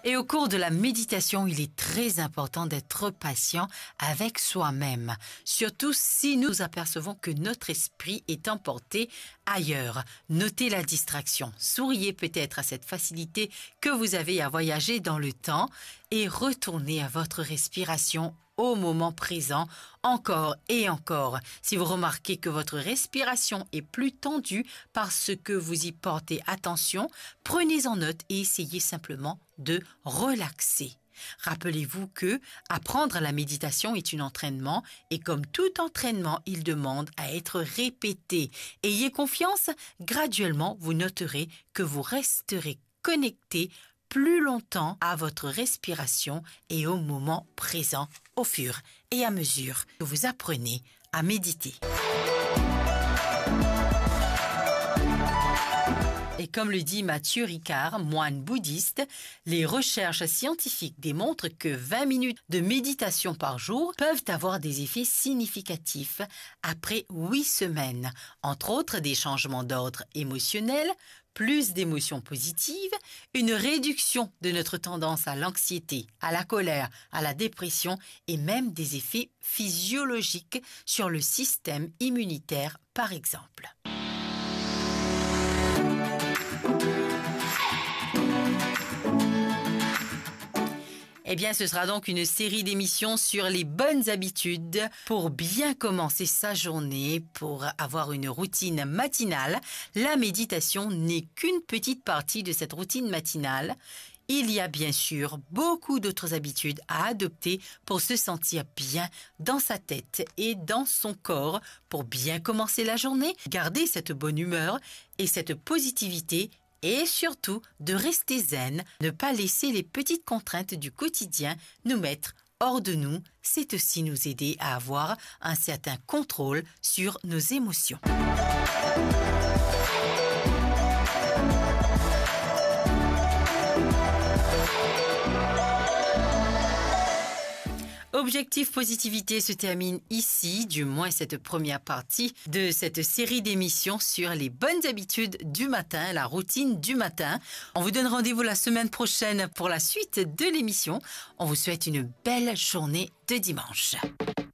Et au cours de la méditation, il est très important d'être patient avec soi-même, surtout si nous apercevons que notre esprit est emporté ailleurs. Notez la distraction, souriez peut-être à cette facilité que vous avez à voyager dans le temps et retournez à votre respiration au moment présent, encore et encore. Si vous remarquez que votre respiration est plus tendue parce que vous y portez attention, prenez en note et essayez simplement de relaxer. Rappelez-vous que apprendre la méditation est un entraînement et comme tout entraînement, il demande à être répété. Ayez confiance, graduellement, vous noterez que vous resterez connecté plus longtemps à votre respiration et au moment présent au fur et à mesure que vous apprenez à méditer. Et comme le dit Mathieu Ricard, moine bouddhiste, les recherches scientifiques démontrent que 20 minutes de méditation par jour peuvent avoir des effets significatifs après 8 semaines, entre autres des changements d'ordre émotionnel, plus d'émotions positives, une réduction de notre tendance à l'anxiété, à la colère, à la dépression et même des effets physiologiques sur le système immunitaire par exemple. Eh bien, ce sera donc une série d'émissions sur les bonnes habitudes pour bien commencer sa journée, pour avoir une routine matinale. La méditation n'est qu'une petite partie de cette routine matinale. Il y a bien sûr beaucoup d'autres habitudes à adopter pour se sentir bien dans sa tête et dans son corps, pour bien commencer la journée, garder cette bonne humeur et cette positivité. Et surtout, de rester zen, ne pas laisser les petites contraintes du quotidien nous mettre hors de nous, c'est aussi nous aider à avoir un certain contrôle sur nos émotions. Objectif Positivité se termine ici, du moins cette première partie de cette série d'émissions sur les bonnes habitudes du matin, la routine du matin. On vous donne rendez-vous la semaine prochaine pour la suite de l'émission. On vous souhaite une belle journée de dimanche.